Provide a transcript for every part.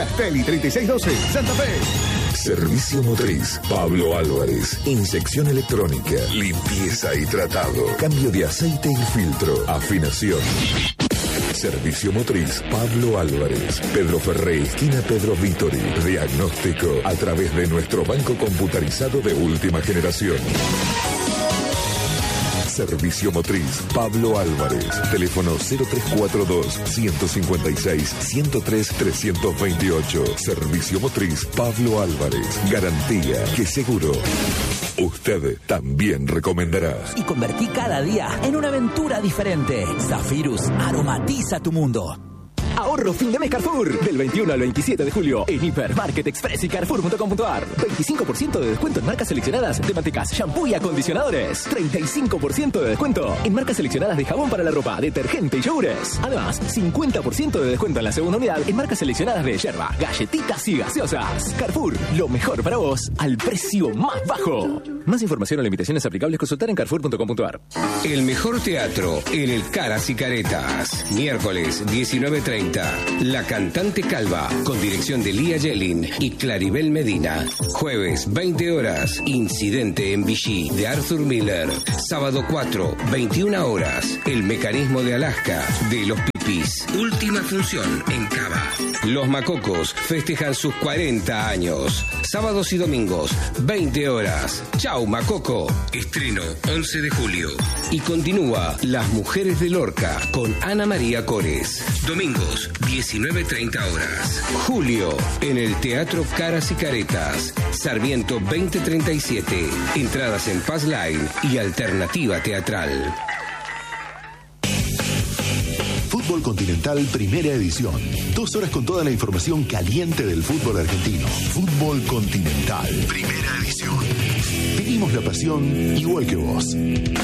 Castelli 3612, Santa Fe. Servicio Motriz, Pablo Álvarez. Inyección electrónica, limpieza y tratado. Cambio de aceite y filtro. Afinación. Servicio Motriz, Pablo Álvarez. Pedro Ferré, esquina Pedro Vítori. Diagnóstico a través de nuestro banco computarizado de última generación. Servicio Motriz, Pablo Álvarez. Teléfono 0342-156-103-328. Servicio Motriz, Pablo Álvarez. Garantía que seguro usted también recomendará. Y convertí cada día en una aventura diferente. Zafirus aromatiza tu mundo. Ahorro fin de mes Carrefour. Del 21 al 27 de julio en Hipermarket Express y Carrefour.com.ar. 25% de descuento en marcas seleccionadas de mantecas, shampoo y acondicionadores. 35% de descuento en marcas seleccionadas de jabón para la ropa, detergente y yogures. Además, 50% de descuento en la segunda unidad en marcas seleccionadas de yerba, galletitas y gaseosas. Carrefour, lo mejor para vos al precio más bajo. Más información o limitaciones aplicables consultar en Carrefour.com.ar. El mejor teatro en el Caras y Caretas. Miércoles 19:30. La Cantante Calva, con dirección de Lía Yelin y Claribel Medina. Jueves 20 horas. Incidente en Vichy de Arthur Miller. Sábado 4, 21 horas. El Mecanismo de Alaska de Los Pipis. Última función en Cava. Los Macocos festejan sus 40 años. Sábados y domingos, 20 horas. Chau, Macoco. Estreno 11 de julio. Y continúa Las Mujeres de Lorca con Ana María Cores. Domingos, 19:30 horas. Julio, en el Teatro Caras y Caretas. Sarmiento 2037. Entradas en Paz Line y Alternativa Teatral. Fútbol Continental Primera Edición. 2 horas con toda la información caliente del fútbol argentino. Fútbol Continental Primera Edición. Vivimos la pasión igual que vos.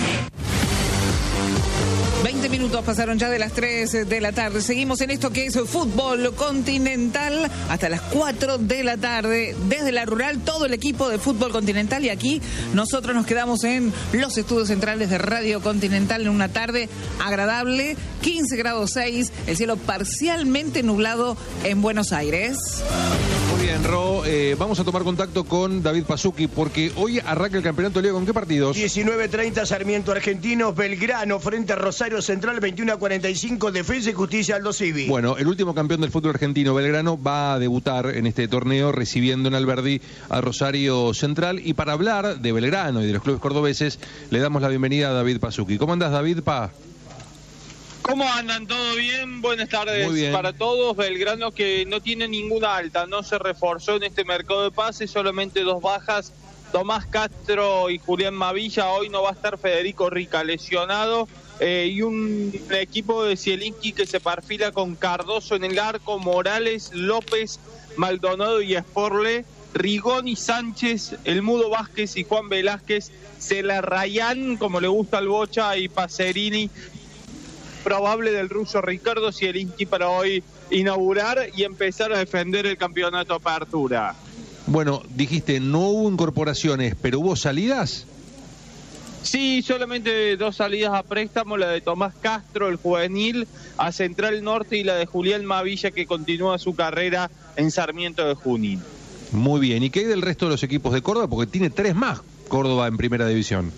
20 minutos pasaron ya de las 3 de la tarde. Seguimos en esto que es Fútbol Continental hasta las 4 de la tarde. Desde la rural, todo el equipo de Fútbol Continental. Y aquí nosotros nos quedamos en los estudios centrales de Radio Continental en una tarde agradable. 15 grados 6, el cielo parcialmente nublado en Buenos Aires. Muy bien, Ro. Vamos a tomar contacto con David Pasuki porque hoy arranca el campeonato de Liga. ¿Con qué partidos? 19:30 Sarmiento Argentinos, Belgrano frente a Rosario Central, 21:45 Defensa y Justicia Aldo Civi. Bueno, el último campeón del fútbol argentino, Belgrano, va a debutar en este torneo recibiendo en Alberdi a Rosario Central. Y para hablar de Belgrano y de los clubes cordobeses, le damos la bienvenida a David Pasuki. ¿Cómo andás, David, pa? ¿Cómo andan? ¿Todo bien? Buenas tardes bien. Para todos. Belgrano que no tiene ninguna alta, no se reforzó en este mercado de pases, solamente 2 bajas, Tomás Castro y Julián Mavilla. Hoy no va a estar Federico Rica, lesionado, y un equipo de Zielinski que se perfila con Cardoso en el arco, Morales, López, Maldonado y Esporle, Rigoni, Sánchez, El Mudo Vázquez y Juan Velázquez, Celarrayán, como le gusta al Bocha, y Pacerini, probable del ruso Ricardo Zielinski para hoy inaugurar y empezar a defender el campeonato Apertura. Bueno, dijiste, no hubo incorporaciones, pero ¿hubo salidas? Sí, solamente 2 salidas a préstamo, la de Tomás Castro, el juvenil, a Central Norte, y la de Julián Mavilla, que continúa su carrera en Sarmiento de Junín. Muy bien, ¿y qué hay del resto de los equipos de Córdoba? Porque tiene 3 más Córdoba en primera división.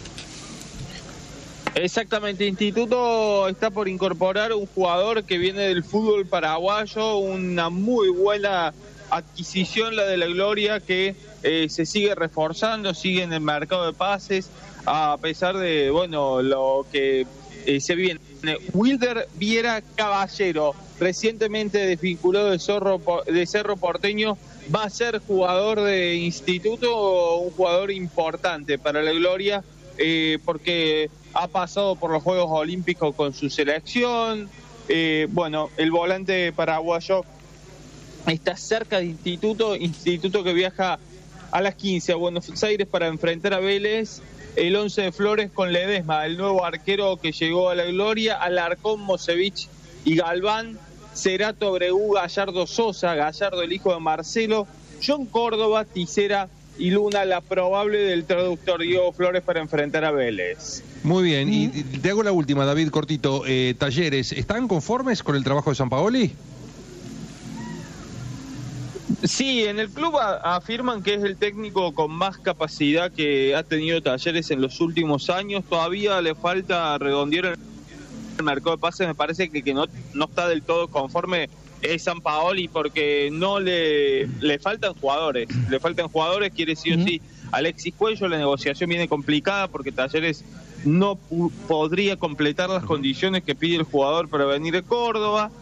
Exactamente, Instituto está por incorporar un jugador que viene del fútbol paraguayo, una muy buena adquisición la de la Gloria, que se sigue reforzando, sigue en el mercado de pases, a pesar de, bueno, lo que se viene. Wilder Viera Caballero, recientemente desvinculado de Cerro Porteño, va a ser jugador de Instituto, un jugador importante para la Gloria, porque ha pasado por los Juegos Olímpicos con su selección. Bueno, el volante paraguayo está cerca de Instituto que viaja a las 15 a Buenos Aires para enfrentar a Vélez. El 11 de Flores con Ledesma, el nuevo arquero que llegó a la Gloria, Alarcón, Mosevich y Galván, Cerato, Bregú, Gallardo, Sosa, Gallardo el hijo de Marcelo, John Córdoba, Tisera y Luna, la probable del traductor Diego Flores para enfrentar a Vélez. Muy bien, y te hago la última, David, cortito. Talleres, ¿están conformes con el trabajo de Sampaoli? Sí, en el club afirman que es el técnico con más capacidad que ha tenido Talleres en los últimos años. Todavía le falta redondear el mercado de pases. Me parece que no está del todo conforme Sampaoli, porque no le faltan jugadores. Le faltan jugadores, quiere sí o sí Alexis Cuello. La negociación viene complicada porque Talleres no podría completar las condiciones que pide el jugador para venir de Córdoba.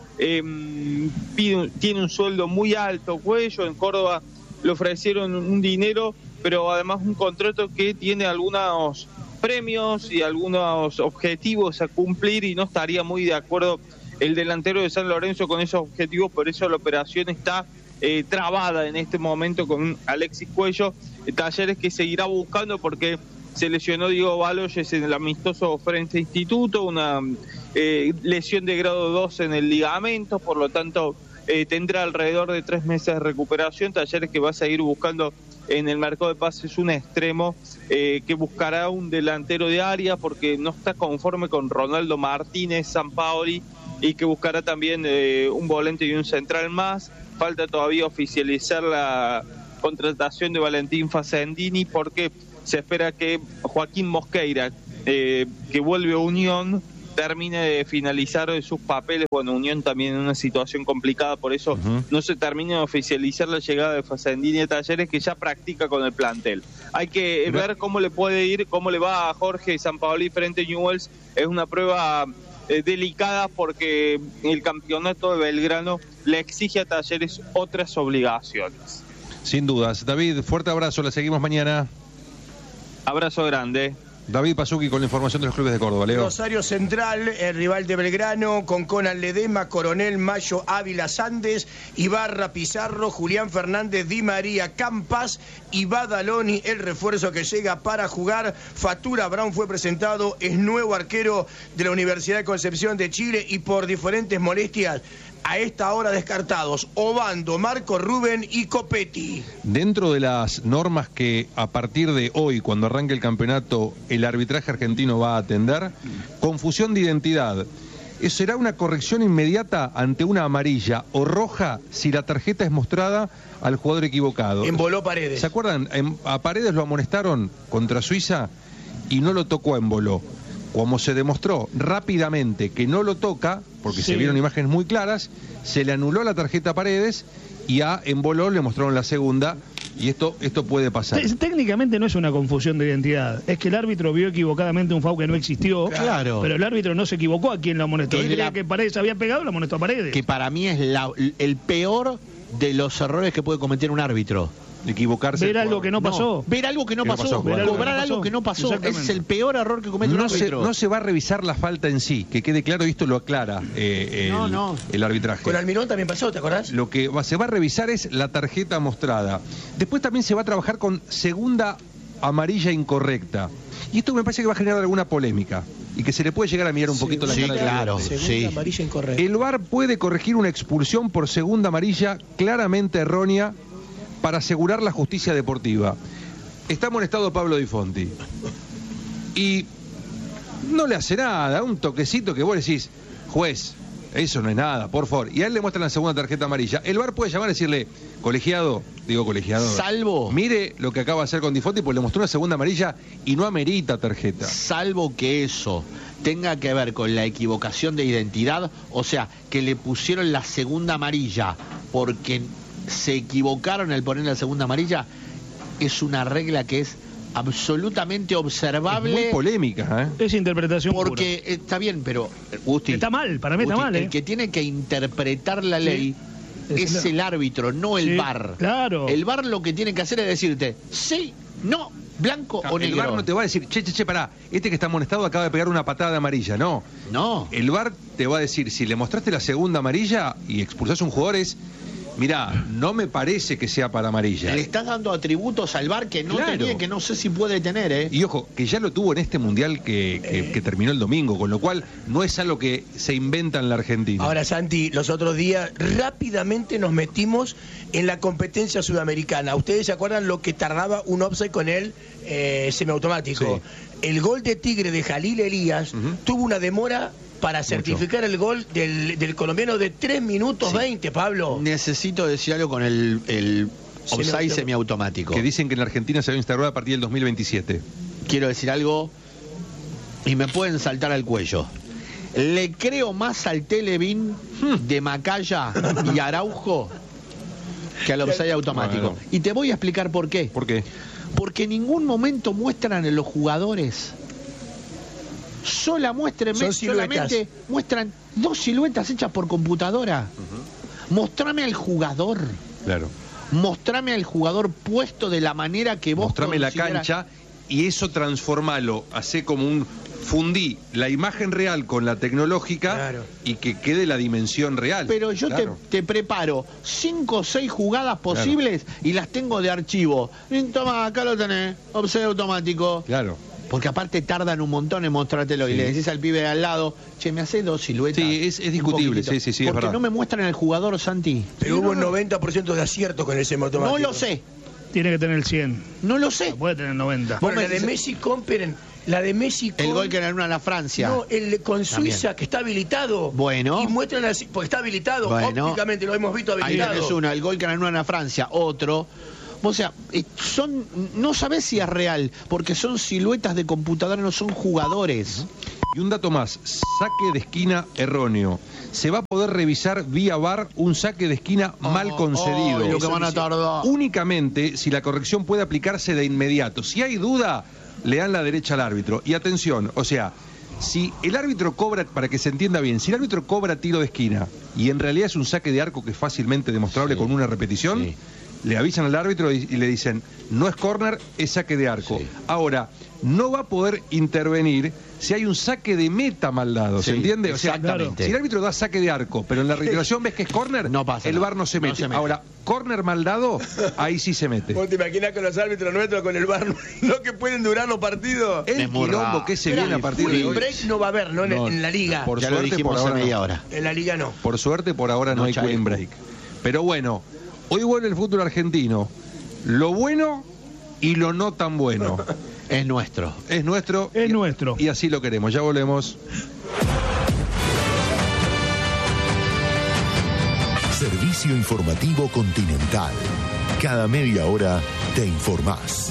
Tiene un sueldo muy alto Cuello. En Córdoba le ofrecieron un dinero, pero además un contrato que tiene algunos premios y algunos objetivos a cumplir, y no estaría muy de acuerdo el delantero de San Lorenzo con esos objetivos. Por eso la operación está trabada en este momento con Alexis Cuello. Talleres que seguirá buscando, porque se lesionó Diego Baloyes en el amistoso frente a Instituto, una lesión de grado 2 en el ligamento, por lo tanto tendrá alrededor de 3 meses de recuperación. Talleres que va a seguir buscando en el mercado de pases un extremo, que buscará un delantero de área porque no está conforme con Ronaldo Martínez Sampaoli, y que buscará también un volante y un central más. Falta todavía oficializar la contratación de Valentín Facendini, porque se espera que Joaquín Mosqueira, que vuelve a Unión, termine de finalizar sus papeles. Bueno, Unión también en una situación complicada, por eso no se termina de oficializar la llegada de Facendini de Talleres, que ya practica con el plantel. Hay que ver cómo le puede ir, cómo le va a Jorge Sampaoli frente a Newell's. Es una prueba delicada, porque el campeonato de Belgrano le exige a Talleres otras obligaciones. Sin dudas. David, fuerte abrazo, la seguimos mañana. Abrazo grande. David Pasuki con la información de los clubes de Córdoba. Leo. Rosario Central, el rival de Belgrano, con Conan Ledema, Coronel, Mayo, Ávila, Sandes, Ibarra, Pizarro, Julián Fernández, Di María, Campas y Badaloni, el refuerzo que llega para jugar. Fatura Brown fue presentado, es nuevo arquero de la Universidad de Concepción de Chile, y por diferentes molestias a esta hora descartados Obando, Marco Rubén y Copetti. Dentro de las normas que a partir de hoy, cuando arranque el campeonato, el arbitraje argentino va a atender, confusión de identidad. Eso será una corrección inmediata ante una amarilla o roja si la tarjeta es mostrada al jugador equivocado. Emboló Paredes. ¿Se acuerdan? A Paredes lo amonestaron contra Suiza y no lo tocó a Emboló. Como se demostró rápidamente que no lo toca, porque se vieron imágenes muy claras, se le anuló la tarjeta a Paredes y a Emboló le mostraron la segunda, y esto puede pasar. Técnicamente no es una confusión de identidad, es que el árbitro vio equivocadamente un foul que no existió, claro, pero el árbitro no se equivocó a quien lo amonestó. Él creía que Paredes había pegado, lo amonestó a Paredes. Que para mí es el peor de los errores que puede cometer un árbitro. Equivocarse. Ver algo que no pasó. Ver algo que no pasó. Cobrar algo que no pasó. Ese es el peor error que comete un árbitro. No se va a revisar la falta en sí, que quede claro, y esto lo aclara el arbitraje. Con Almirón también pasó, ¿te acordás? Lo que se va a revisar es la tarjeta mostrada. Después también se va a trabajar con segunda amarilla incorrecta. Y esto me parece que va a generar alguna polémica y que se le puede llegar a mirar un poquito la cara. Claro, segunda amarilla incorrecta. El VAR puede corregir una expulsión por segunda amarilla claramente errónea para asegurar la justicia deportiva. Está amonestado Pablo Di Fonti y no le hace nada, un toquecito que vos decís, juez, eso no es nada, por favor, y a él le muestran la segunda tarjeta amarilla. El VAR puede llamar y decirle, colegiador, salvo, mire lo que acaba de hacer con Di Fonti, porque le mostró una segunda amarilla y no amerita tarjeta. Salvo que eso tenga que ver con la equivocación de identidad, o sea, que le pusieron la segunda amarilla porque se equivocaron al poner la segunda amarilla, es una regla que es absolutamente observable. Es muy polémica, Es interpretación porque pura. Está bien, pero Gusti, está mal, para mí está mal. El que tiene que interpretar la ley es el árbitro, no el VAR. Claro. El VAR lo que tiene que hacer es decirte sí, no, blanco o negro. El VAR no te va a decir, che, pará, este que está amonestado acaba de pegar una patada amarilla. No. El VAR te va a decir, si le mostraste la segunda amarilla y expulsás a un jugador, es, mirá, no me parece que sea para amarilla. Le estás dando atributos al VAR que no tenía, que no sé si puede tener, Y ojo, que ya lo tuvo en este mundial que terminó el domingo, con lo cual no es algo que se inventa en la Argentina. Ahora, Santi, los otros días rápidamente nos metimos en la competencia sudamericana. ¿Ustedes se acuerdan lo que tardaba un offside con el semiautomático? Sí. El gol de Tigre de Jalil Elías tuvo una demora para certificar el gol del colombiano de 3 minutos 20, Pablo. Necesito decir algo con el offside semiautomático. Que dicen que en la Argentina se va a instaurar a partir del 2027. Quiero decir algo y me pueden saltar al cuello. Le creo más al Televín de Macaya y Araujo que al offside automático. Bueno. Y te voy a explicar por qué. ¿Por qué? Porque en ningún momento muestran a los jugadores. Solamente muestran 2 siluetas hechas por computadora. Mostrame al jugador. Claro. Mostrame al jugador puesto de la manera que vos Mostrame la cancha y eso transformalo, hace como un fundí la imagen real con la tecnológica, claro, y que quede la dimensión real. Pero yo te preparo 5 o 6 jugadas posibles, claro, y las tengo de archivo. Toma, acá lo tenés, offside automático. Claro. Porque aparte tardan un montón en mostrártelo, sí, y le decís al pibe de al lado, che, me hace 2 siluetas. Sí, es discutible, sí, es porque verdad. No me muestran al jugador, Santi. Pero hubo un 90% de acierto con el semiautomático. No lo sé. Tiene que tener el 100. No lo sé. No puede tener 90. Bueno, la de Messi compren. La de Messi con... El gol que ganó a la Francia. No, el con Suiza, también, que está habilitado. Bueno. Y muestran así, porque está habilitado. Bueno. Ópticamente lo hemos visto habilitado. Ahí es uno, el gol que ganó a la Francia. Otro. O sea, no sabés si es real, porque son siluetas de computadora, no son jugadores. Y un dato más, saque de esquina erróneo. Se va a poder revisar vía VAR un saque de esquina mal concedido. Lo que van a tardar. Únicamente si la corrección puede aplicarse de inmediato. Si hay duda, le dan la derecha al árbitro. Y atención, o sea, si el árbitro cobra, para que se entienda bien, si el árbitro cobra tiro de esquina y en realidad es un saque de arco que es fácilmente demostrable, sí, con una repetición, sí, le avisan al árbitro y le dicen, no es córner, es saque de arco. Sí. Ahora, no va a poder intervenir si hay un saque de meta mal dado, ¿se entiende? O sea, exactamente. Si el árbitro da saque de arco, pero en la reiteración ves que es córner, no pasa, el VAR no se mete. Ahora, córner mal dado, ahí sí se mete. ¿Vos te imaginas con los árbitros nuestros con el VAR lo que pueden durar los partidos? El quilombo que se viene a partir de hoy. Break no va a haber, ¿no? En la liga. Por ya suerte, lo dijimos, por ahora media hora. En la liga no. Por suerte, por ahora no hay clean break. Pero bueno, hoy vuelve el fútbol argentino. Lo bueno y lo no tan bueno. Es nuestro. Es nuestro. Es nuestro. Y así lo queremos. Ya volvemos. Servicio informativo Continental. Cada media hora te informás.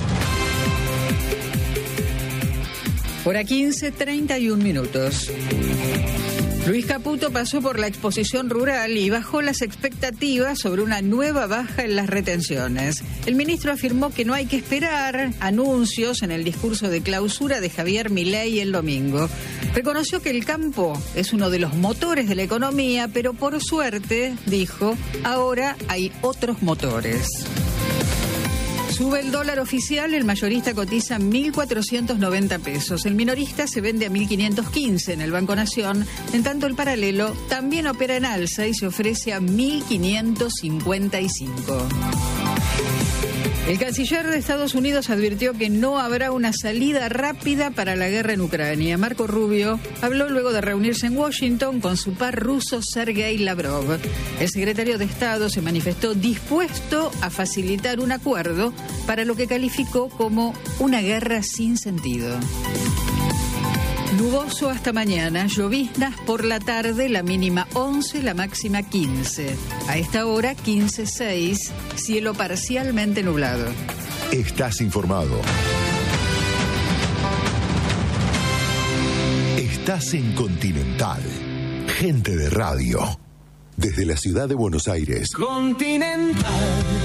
Hora 15, 31 minutos. Luis Caputo pasó por la exposición rural y bajó las expectativas sobre una nueva baja en las retenciones. El ministro afirmó que no hay que esperar anuncios en el discurso de clausura de Javier Milei el domingo. Reconoció que el campo es uno de los motores de la economía, pero por suerte, dijo, ahora hay otros motores. Sube el dólar oficial, el mayorista cotiza 1.490 pesos. El minorista se vende a 1.515 en el Banco Nación, en tanto el paralelo también opera en alza y se ofrece a 1.555. El canciller de Estados Unidos advirtió que no habrá una salida rápida para la guerra en Ucrania. Marco Rubio habló luego de reunirse en Washington con su par ruso Sergei Lavrov. El secretario de Estado se manifestó dispuesto a facilitar un acuerdo para lo que calificó como una guerra sin sentido. Nuboso hasta mañana, lloviznas por la tarde, la mínima 11, la máxima 15. A esta hora 15:06, cielo parcialmente nublado. Estás informado. Estás en Continental. Gente de radio. Desde la ciudad de Buenos Aires. Continental.